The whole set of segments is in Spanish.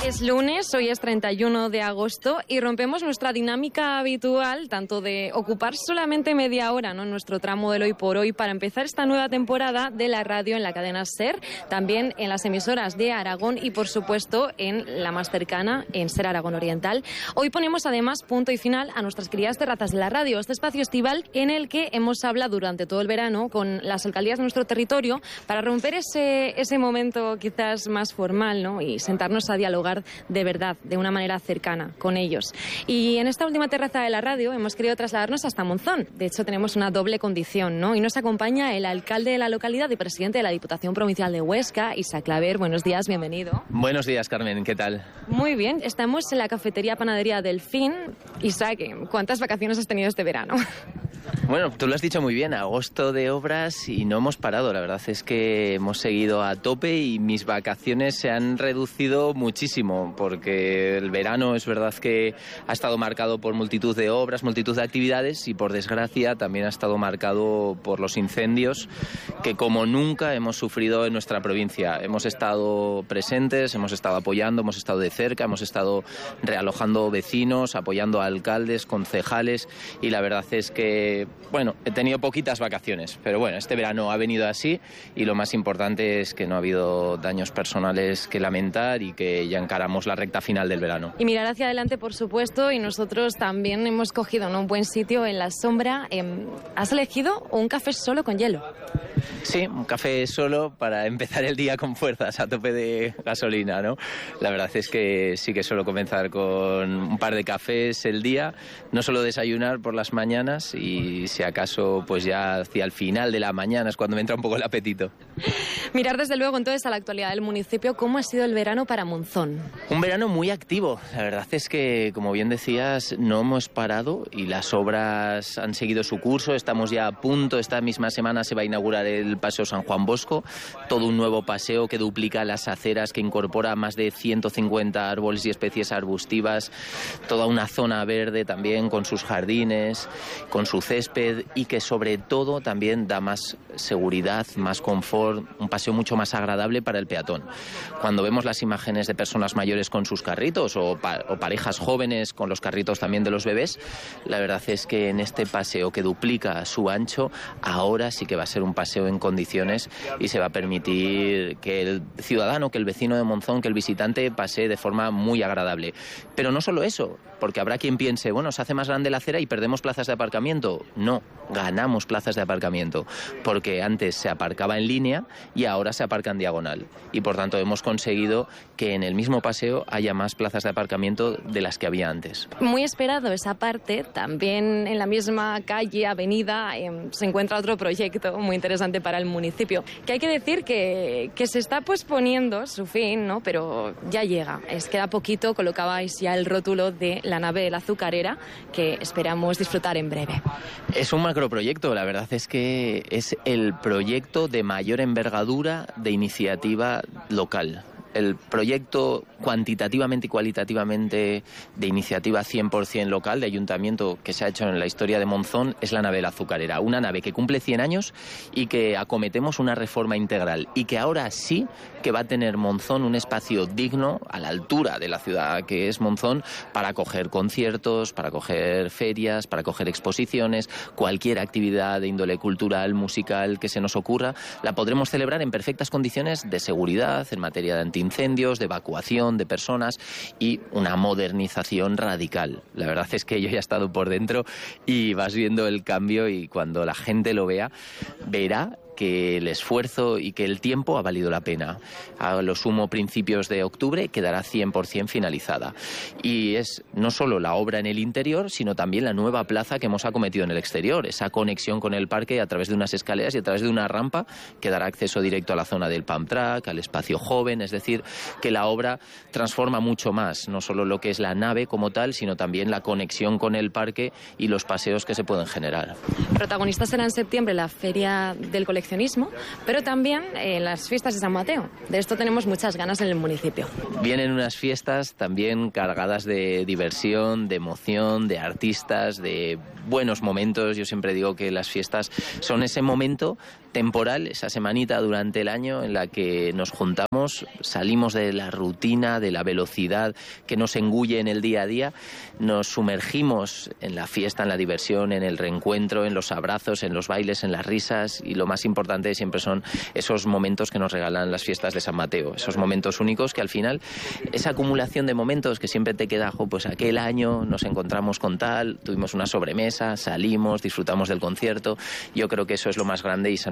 Es lunes, hoy es 31 de agosto y rompemos nuestra dinámica habitual, tanto de ocupar solamente media hora, ¿no?, en nuestro tramo del Hoy por Hoy, para empezar esta nueva temporada de la radio en la cadena SER, también en las emisoras de Aragón y, por supuesto, en la más cercana, en SER Aragón Oriental. Hoy ponemos además punto y final a nuestras queridas terrazas de la radio, este espacio estival en el que hemos hablado durante todo el verano con las alcaldías de nuestro territorio para romper ese momento quizás más formal, ¿no?, y sentarnos a dialogar de verdad, de una manera cercana con ellos. Y en esta última terraza de la radio hemos querido trasladarnos hasta Monzón. De hecho, tenemos una doble condición, ¿no? Y nos acompaña el alcalde de la localidad y presidente de la Diputación Provincial de Huesca, Isaac Claver. Buenos días, bienvenido. Buenos días, Carmen, ¿qué tal? Muy bien, estamos en la cafetería Panadería Delfín. Isaac, ¿cuántas vacaciones has tenido este verano? Bueno, tú lo has dicho muy bien, agosto de obras y no hemos parado. La verdad es que hemos seguido a tope y mis vacaciones se han reducido muchísimo porque el verano es verdad que ha estado marcado por multitud de obras, multitud de actividades y por desgracia también ha estado marcado por los incendios que como nunca hemos sufrido en nuestra provincia. Hemos estado presentes, hemos estado apoyando, hemos estado de cerca, hemos estado realojando vecinos, apoyando a alcaldes, concejales y la verdad es que bueno, he tenido poquitas vacaciones, pero bueno, este verano ha venido así y lo más importante es que no ha habido daños personales que lamentar y que ya encaramos la recta final del verano. Y mirar hacia adelante, por supuesto, y nosotros también hemos cogido, ¿no?, un buen sitio en la sombra. ¿Has elegido un café solo con hielo? Sí, un café solo para empezar el día con fuerzas, a tope de gasolina, ¿no? La verdad es que sí que suelo comenzar con un par de cafés el día, no solo desayunar por las mañanas y si acaso pues ya hacia el final de la mañana es cuando me entra un poco el apetito. Mirar desde luego entonces a la actualidad del municipio, ¿cómo ha sido el verano para Monzón? Un verano muy activo, la verdad es que como bien decías no hemos parado y las obras han seguido su curso, estamos ya a punto, esta misma semana se va a inaugurar el Paseo San Juan Bosco, todo un nuevo paseo que duplica las aceras, que incorpora más de 150 árboles y especies arbustivas, toda una zona verde también con sus jardines, con su césped y que sobre todo también da más seguridad, más confort, un paseo mucho más agradable para el peatón. Cuando vemos las imágenes de personas mayores con sus carritos o parejas jóvenes con los carritos también de los bebés, la verdad es que en este paseo que duplica su ancho, ahora sí que va a ser un paseo en condiciones y se va a permitir que el ciudadano, que el vecino de Monzón, que el visitante pase de forma muy agradable. Pero no solo eso, porque habrá quien piense, bueno, se hace más grande la acera y perdemos plazas de aparcamiento. No, ganamos plazas de aparcamiento, porque antes se aparcaba en línea y ahora se aparca en diagonal. Y por tanto hemos conseguido que en el mismo paseo haya más plazas de aparcamiento de las que había antes. Muy esperado esa parte. También en la misma calle, avenida, se encuentra otro proyecto muy interesante para el municipio, que hay que decir que se está posponiendo su fin, ¿no?, pero ya llega. Queda poquito, colocabais ya el rótulo de la nave de la azucarera, que esperamos disfrutar en breve. Es un macroproyecto, la verdad es que es el proyecto de mayor envergadura de iniciativa local. El proyecto cuantitativamente y cualitativamente de iniciativa 100% local de ayuntamiento que se ha hecho en la historia de Monzón es la nave de la azucarera. Una nave que cumple 100 años y que acometemos una reforma integral y que ahora sí que va a tener Monzón un espacio digno a la altura de la ciudad que es Monzón para acoger conciertos, para acoger ferias, para acoger exposiciones, cualquier actividad de índole cultural, musical que se nos ocurra, la podremos celebrar en perfectas condiciones de seguridad, en materia de incendios, de evacuación de personas y una modernización radical. La verdad es que yo ya he estado por dentro y vas viendo el cambio y cuando la gente lo vea, verá que el esfuerzo y que el tiempo ha valido la pena. A lo sumo principios de octubre quedará 100% finalizada. Y es no solo la obra en el interior, sino también la nueva plaza que hemos acometido en el exterior. Esa conexión con el parque a través de unas escaleras y a través de una rampa que dará acceso directo a la zona del pump track, al espacio joven. Es decir, que la obra transforma mucho más, no solo lo que es la nave como tal, sino también la conexión con el parque y los paseos que se pueden generar. Protagonistas será en septiembre la Feria del Coleccionismo, pero también las fiestas de San Mateo. De esto tenemos muchas ganas en el municipio. Vienen unas fiestas también cargadas de diversión, de emoción, de artistas, de buenos momentos. Yo siempre digo que las fiestas son ese momento temporal, esa semanita durante el año en la que nos juntamos, salimos de la rutina, de la velocidad que nos engulle en el día a día, nos sumergimos en la fiesta, en la diversión, en el reencuentro, en los abrazos, en los bailes, en las risas, y lo más importante siempre son esos momentos que nos regalan las fiestas de San Mateo, esos momentos únicos que al final, esa acumulación de momentos que siempre te queda, pues aquel año nos encontramos con tal, tuvimos una sobremesa, salimos, disfrutamos del concierto. Yo creo que eso es lo más grande, y San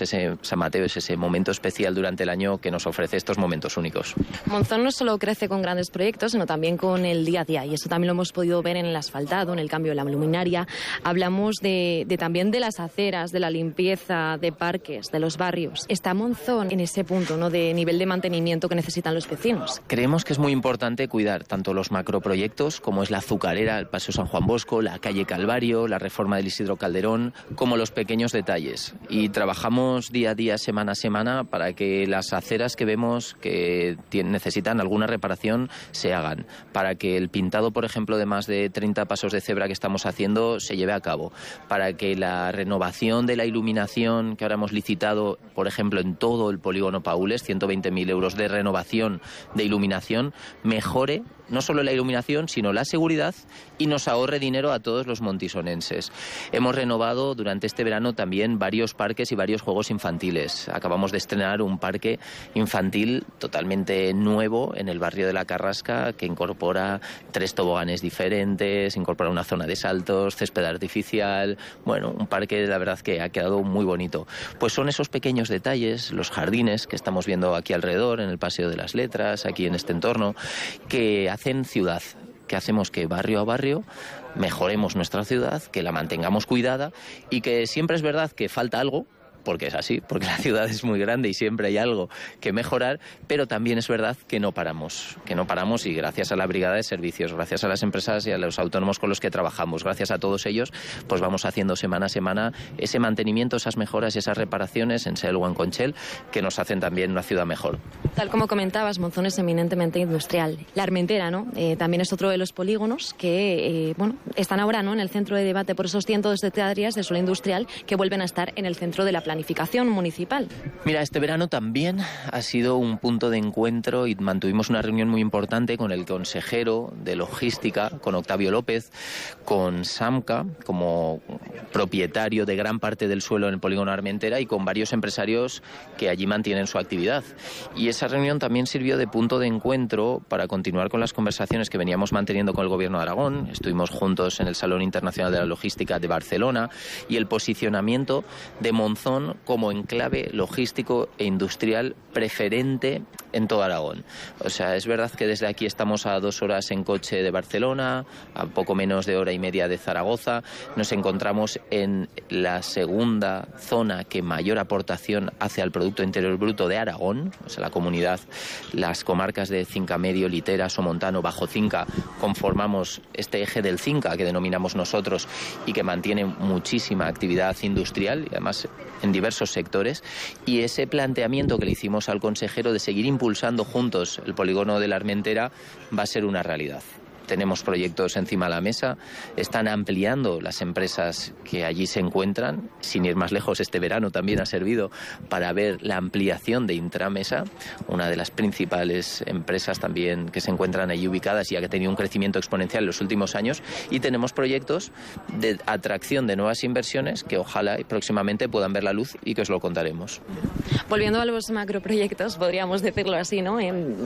Mateo es ese momento especial durante el año que nos ofrece estos momentos únicos. Monzón no solo crece con grandes proyectos, sino también con el día a día, y eso también lo hemos podido ver en el asfaltado, en el cambio de la luminaria. Hablamos también de las aceras, de la limpieza de parques, de los barrios. ¿Está Monzón en ese punto, ¿no?, de nivel de mantenimiento que necesitan los vecinos? Creemos que es muy importante cuidar tanto los macroproyectos, como es la azucarera, el Paseo San Juan Bosco, la calle Calvario, la reforma del Isidro Calderón, como los pequeños detalles. Y trabajamos día a día, semana a semana, para que las aceras que vemos que necesitan alguna reparación se hagan, para que el pintado, por ejemplo, de más de 30 pasos de cebra que estamos haciendo se lleve a cabo, para que la renovación de la iluminación que ahora hemos licitado, por ejemplo, en todo el polígono Paules, 120.000 euros de renovación de iluminación, mejore no solo la iluminación, sino la seguridad, y nos ahorre dinero a todos los montisonenses. Hemos renovado durante este verano también varios parques y varios juegos infantiles. Acabamos de estrenar un parque infantil totalmente nuevo en el barrio de La Carrasca, que incorpora 3 toboganes diferentes, incorpora una zona de saltos, césped artificial. Bueno, un parque, la verdad, que ha quedado muy bonito. Pues son esos pequeños detalles, los jardines que estamos viendo aquí alrededor, en el Paseo de las Letras, aquí en este entorno, que hacen ciudad, que hacemos que barrio a barrio mejoremos nuestra ciudad, que la mantengamos cuidada, y que siempre es verdad que falta algo, porque es así, porque la ciudad es muy grande y siempre hay algo que mejorar, pero también es verdad que no paramos, y gracias a la Brigada de Servicios, gracias a las empresas y a los autónomos con los que trabajamos, gracias a todos ellos, pues vamos haciendo semana a semana ese mantenimiento, esas mejoras y esas reparaciones en Selva o en Conchel, que nos hacen también una ciudad mejor. Tal como comentabas, Monzón es eminentemente industrial. La Armentera, ¿no?, también es otro de los polígonos que están ahora, ¿no?, en el centro de debate por esos cientos de hectáreas de suelo industrial que vuelven a estar en el centro de la planificación municipal. Mira, este verano también ha sido un punto de encuentro, y mantuvimos una reunión muy importante con el consejero de logística, con Octavio López, con Samca como propietario de gran parte del suelo en el polígono Armentera, y con varios empresarios que allí mantienen su actividad. Y esa reunión también sirvió de punto de encuentro para continuar con las conversaciones que veníamos manteniendo con el Gobierno de Aragón. Estuvimos juntos en el Salón Internacional de la Logística de Barcelona, y el posicionamiento de Monzón como enclave logístico e industrial preferente en todo Aragón. O sea, es verdad que desde aquí estamos a 2 horas en coche de Barcelona, a poco menos de hora y media de Zaragoza. Nos encontramos en la segunda zona que mayor aportación hace al Producto Interior Bruto de Aragón. O sea, la comunidad, las comarcas de Cinca Medio, Litera, Somontano, Bajo Cinca, conformamos este eje del Cinca que denominamos nosotros, y que mantiene muchísima actividad industrial, y además en diversos sectores. Y ese planteamiento que le hicimos al consejero de seguir impulsando juntos el polígono de la Armentera va a ser una realidad. Tenemos proyectos encima de la mesa, están ampliando las empresas que allí se encuentran. Sin ir más lejos, este verano también ha servido para ver la ampliación de Intramesa, una de las principales empresas también que se encuentran allí ubicadas, y que ha tenido un crecimiento exponencial en los últimos años. Y tenemos proyectos de atracción de nuevas inversiones que ojalá y próximamente puedan ver la luz, y que os lo contaremos. Volviendo a los macroproyectos, podríamos decirlo así, ¿no?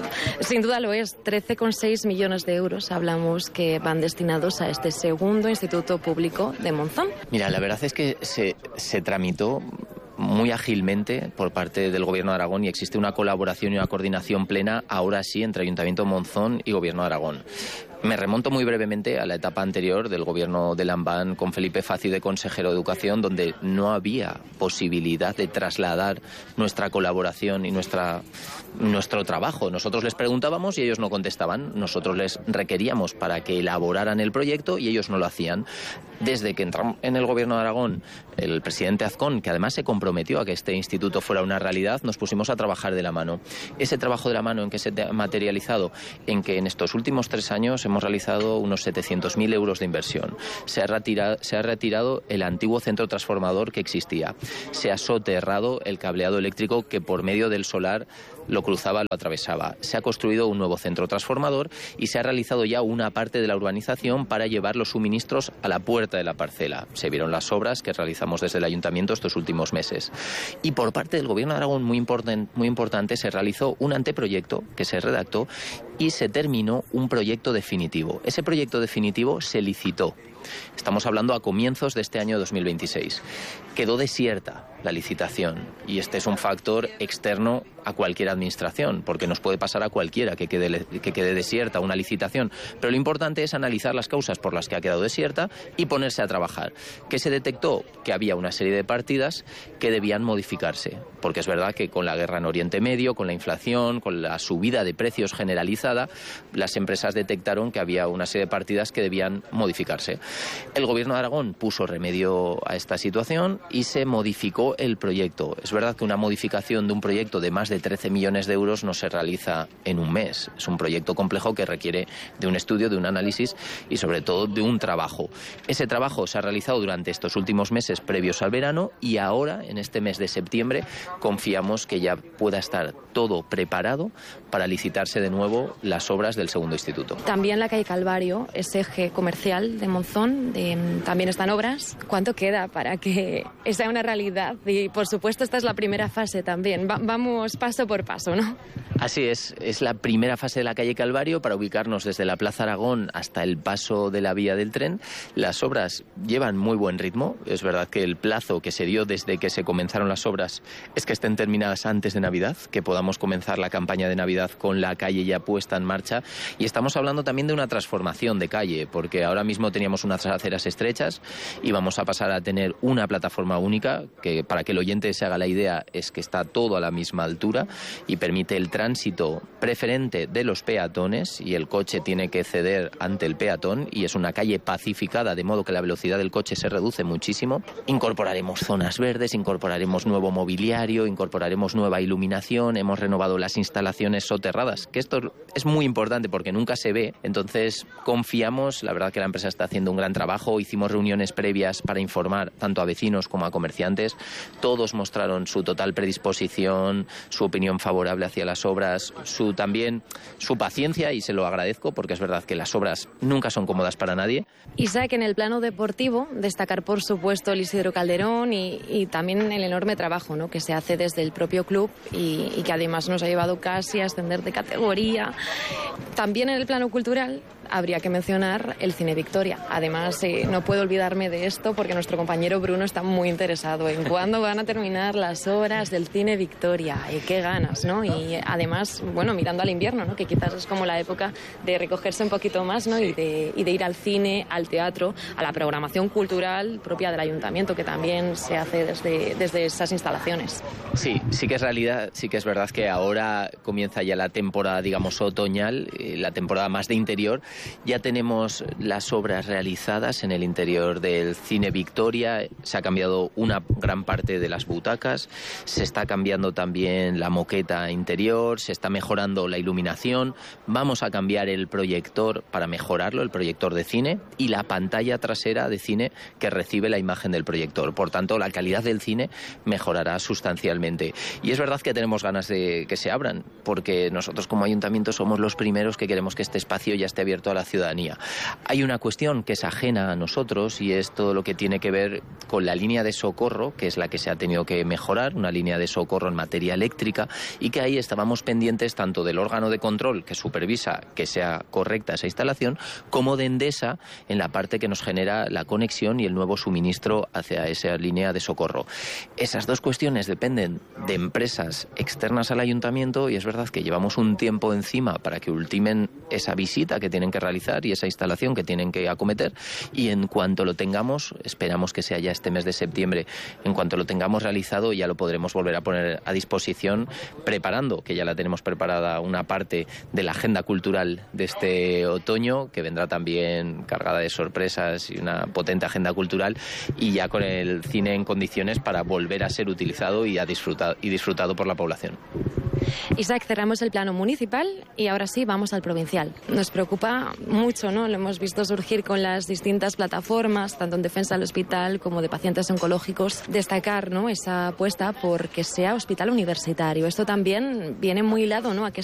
Sin duda lo es, 13,6 millones de euros hablamos que van destinados a este segundo instituto público de Monzón. Mira, la verdad es que se tramitó muy ágilmente por parte del Gobierno de Aragón, y existe una colaboración y una coordinación plena, ahora sí, entre Ayuntamiento de Monzón y Gobierno de Aragón. Me remonto muy brevemente a la etapa anterior del gobierno de Lambán con Felipe Faci de consejero de Educación, donde no había posibilidad de trasladar nuestra colaboración y nuestro trabajo. Nosotros les preguntábamos y ellos no contestaban. Nosotros les requeríamos para que elaboraran el proyecto y ellos no lo hacían. Desde que entramos en el Gobierno de Aragón, el presidente Azcón, que además se comprometió a que este instituto fuera una realidad, nos pusimos a trabajar de la mano. Ese trabajo de la mano, ¿en que se ha materializado? En que en estos últimos 3 años hemos realizado unos 700.000 euros de inversión. Se ha retirado el antiguo centro transformador que existía. Se ha soterrado el cableado eléctrico que por medio del solar lo cruzaba, lo atravesaba. Se ha construido un nuevo centro transformador y se ha realizado ya una parte de la urbanización para llevar los suministros a la puerta de la parcela. Se vieron las obras que realizamos desde el ayuntamiento estos últimos meses. Y por parte del Gobierno de Aragón, muy importante, se realizó un anteproyecto que se redactó y se terminó un proyecto definitivo. Ese proyecto definitivo se licitó. Estamos hablando a comienzos de este año 2026. Quedó desierta la licitación y este es un factor externo a cualquier administración, porque nos puede pasar a cualquiera que quede desierta una licitación. Pero lo importante es analizar las causas por las que ha quedado desierta y ponerse a trabajar. ¿Qué se detectó? Que había una serie de partidas que debían modificarse, porque es verdad que con la guerra en Oriente Medio, con la inflación, con la subida de precios generalizada, las empresas detectaron que había una serie de partidas que debían modificarse. El Gobierno de Aragón puso remedio a esta situación y se modificó el proyecto. Es verdad que una modificación de un proyecto de más de 13 millones de euros no se realiza en un mes. Es un proyecto complejo que requiere de un estudio, de un análisis y sobre todo de un trabajo. Ese trabajo se ha realizado durante estos últimos meses previos al verano y ahora, en este mes de septiembre, confiamos que ya pueda estar todo preparado para licitarse de nuevo las obras del segundo instituto. También la calle Calvario, ese eje comercial de Monzón, también están obras. ¿Cuánto queda para que sea una realidad? Y por supuesto esta es la primera fase también. Vamos paso por paso, ¿no? Así es la primera fase de la calle Calvario para ubicarnos desde la Plaza Aragón hasta el paso de la vía del tren. Las obras llevan muy buen ritmo. Es verdad que el plazo que se dio desde que se comenzaron las obras es que estén terminadas antes de Navidad, que podamos comenzar la campaña de Navidad con la calle ya puesta en marcha. Y estamos hablando también de una transformación de calle, porque ahora mismo teníamos unas aceras estrechas y vamos a pasar a tener una plataforma única, que para que el oyente se haga la idea es que está todo a la misma altura y permite el tránsito preferente de los peatones y el coche tiene que ceder ante el peatón y es una calle pacificada, de modo que la velocidad del coche se reduce muchísimo. Incorporaremos zonas verdes, incorporaremos nuevo mobiliario, incorporaremos nueva iluminación, hemos renovado las instalaciones soterradas, que esto es muy importante porque nunca se ve, entonces confiamos, la verdad que la empresa está haciendo un gran trabajo, hicimos reuniones previas para informar tanto a vecinos como a comerciantes, todos mostraron su total predisposición, su opinión favorable hacia las obras, también su paciencia y se lo agradezco porque es verdad que las obras nunca son cómodas para nadie. Isaac, en el plano deportivo, destacar por supuesto el Isidro Calderón y también el enorme trabajo, ¿no?, que se hace desde el propio club y que además nos ha llevado casi a ascender de categoría. También en el plano cultural habría que mencionar el Cine Victoria. Además, no puedo olvidarme de esto porque nuestro compañero Bruno está muy interesado en cuándo van a terminar las obras del Cine Victoria. Qué ganas, ¿no? Y además, bueno, mirando al invierno, ¿no?, que quizás es como la época de recogerse un poquito más, ¿no?, y de ir al cine, al teatro, a la programación cultural propia del ayuntamiento, que también se hace desde esas instalaciones. Sí que es realidad, sí que es verdad que ahora comienza ya la temporada, digamos, otoñal, la temporada más de interior. Ya tenemos las obras realizadas en el interior del Cine Victoria, se ha cambiado una gran parte de las butacas, se está cambiando también la moqueta interior, se está mejorando la iluminación, vamos a cambiar el proyector para mejorarlo, el proyector de cine, y la pantalla trasera de cine que recibe la imagen del proyector. Por tanto, la calidad del cine mejorará sustancialmente. Y es verdad que tenemos ganas de que se abran, porque nosotros como ayuntamiento somos los primeros que queremos que este espacio ya esté abierto a la ciudadanía. Hay una cuestión que es ajena a nosotros y es todo lo que tiene que ver con la línea de socorro, que es la que se ha tenido que mejorar, una línea de socorro en materia eléctrica, y que ahí estábamos pendientes tanto del órgano de control que supervisa que sea correcta esa instalación, como de Endesa en la parte que nos genera la conexión y el nuevo suministro hacia esa línea de socorro. Esas dos cuestiones dependen de empresas externas al ayuntamiento y es verdad que llevamos un tiempo encima para que ultimen esa visita que tienen que realizar y esa instalación que tienen que acometer, y en cuanto lo tengamos, esperamos que sea ya este mes de septiembre, en cuanto lo tengamos realizado ya lo podremos volver a poner a disposición, preparando, que ya la tenemos preparada, una parte de la agenda cultural de este otoño, que vendrá también cargada de sorpresas y una potente agenda cultural, y ya con el cine en condiciones para volver a ser utilizado y disfrutado por la población. Isaac, cerramos el plano municipal y ahora sí vamos al provincial. Nos preocupa mucho, ¿no? Lo hemos visto surgir con las distintas plataformas, tanto en defensa del hospital como de pacientes oncológicos. Destacar, ¿no?, esa apuesta por que sea hospital universitario. Esto también viene muy hilado, ¿no?, a que